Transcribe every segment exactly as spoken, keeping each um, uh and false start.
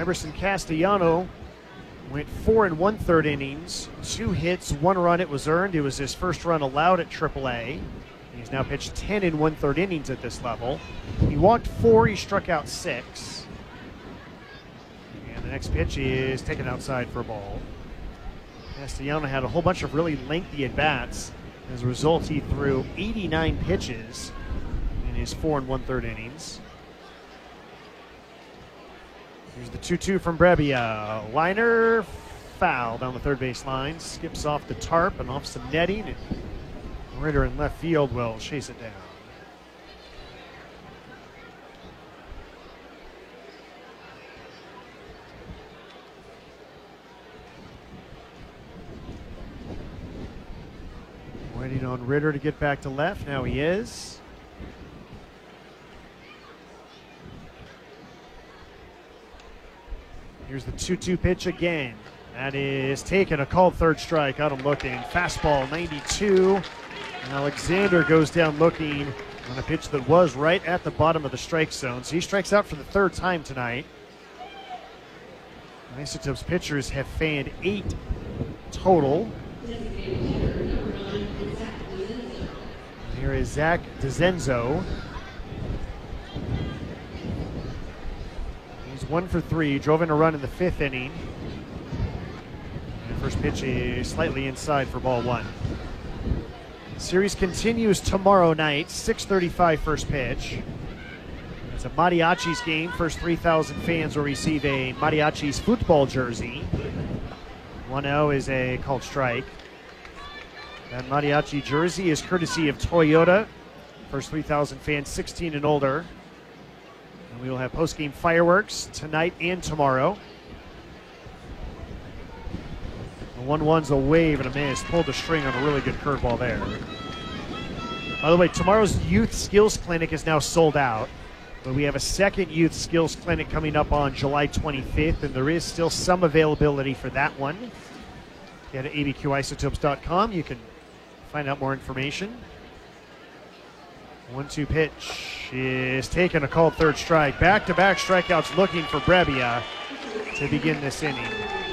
Iverson Castellano went four and one third innings, two hits, one run. It was earned. It was his first run allowed at triple A. He's now pitched ten and one third innings at this level. He walked four. He struck out six. And the next pitch is taken outside for a ball. Castellano had a whole bunch of really lengthy at bats. As a result, he threw eighty-nine pitches in his four and one third innings. Here's the two two from Brebbia. Liner foul down the third base line. Skips off the tarp and off some netting. And Ritter in left field will chase it down. Waiting on Ritter to get back to left. Now he is. Here's the two two pitch again. That is taken, a called third strike. Got him looking. Fastball ninety-two. And Alexander goes down looking on a pitch that was right at the bottom of the strike zone. So he strikes out for the third time tonight. Isotopes pitchers have fanned eight total. Here is Zach DeZenzo. He's one for three. Drove in a run in the fifth inning. And first pitch is slightly inside for ball one. The series continues tomorrow night, six thirty-five first pitch. It's a Mariachis game. First three thousand fans will receive a Mariachis football jersey. one oh is a called strike. That Mariachi jersey is courtesy of Toyota. First three thousand fans, sixteen and older. And we will have post-game fireworks tonight and tomorrow. The one one's a wave and a miss. Pulled the string on a really good curveball there. By the way, tomorrow's Youth Skills Clinic is now sold out. But we have a second Youth Skills Clinic coming up on July twenty-fifth, and there is still some availability for that one. If you go to A B Q isotopes dot com, you can find out more information. one two pitch is taken, a called third strike. Back-to-back strikeouts looking for Brebbia to begin this inning.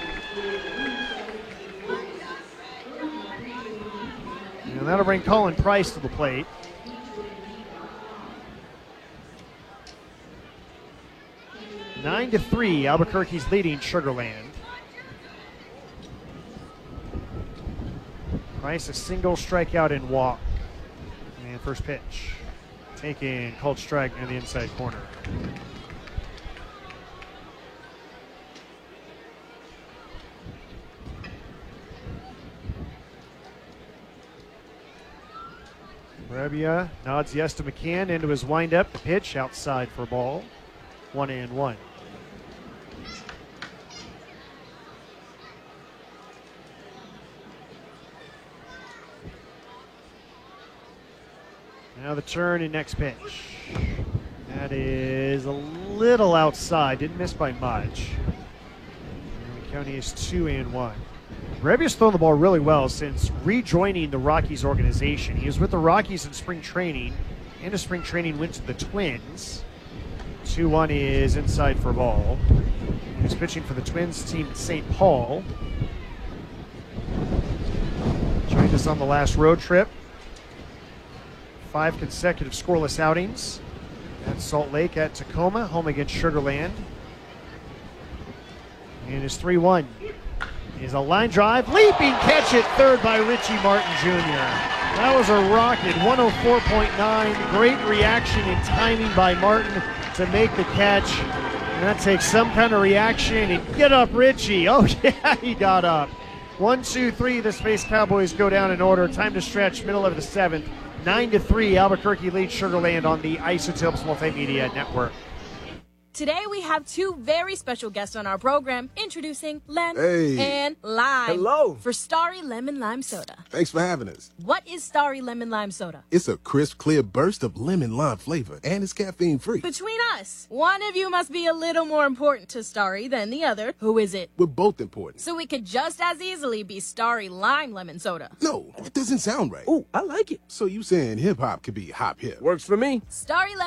And that'll bring Colin Price to the plate. Nine to three, Albuquerque's leading Sugar Land. Price a single strikeout and walk. And first pitch. Taking called strike near the inside corner. Brebbia nods yes to McCann into his windup. The pitch outside for a ball. One and one. Now the turn and next pitch. That is a little outside. Didn't miss by much. And the county is two and one. Brebbia's thrown the ball really well since rejoining the Rockies organization. He was with the Rockies in spring training. Into spring training went to the Twins. two one is inside for a ball. He's pitching for the Twins team at Saint Paul. Joined us on the last road trip. Five consecutive scoreless outings at Salt Lake, at Tacoma, home against Sugar Land. And his three one is a line drive. Leaping catch at third by Richie Martin Junior That was a rocket, one oh four point nine. Great reaction and timing by Martin to make the catch. And that takes some kind of reaction. And get up, Richie. Oh, yeah, he got up. One, two, three, the Space Cowboys go down in order. Time to stretch, middle of the seventh. Nine to three, Albuquerque leads Sugar Land on the Isotopes Multimedia Network. Today we have two very special guests on our program, introducing Lem Hey. and Lime. Hello. For Starry Lemon Lime Soda. Thanks for having us. What is Starry Lemon Lime Soda? It's a crisp, clear burst of lemon lime flavor, and it's caffeine free. Between us, one of you must be a little more important to Starry than the other. Who is it? We're both important. So we could just as easily be Starry Lime Lemon Soda. No, it doesn't sound right. Oh, I like it. So you saying hip hop could be hop hip? Works for me. Starry Lemon